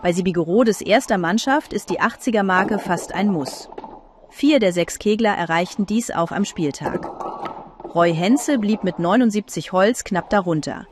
Bei Siebigerodes erster Mannschaft ist die 80er-Marke fast ein Muss. 4 der 6 Kegler erreichten dies auf am Spieltag. Roy Henze blieb mit 79 Holz knapp darunter.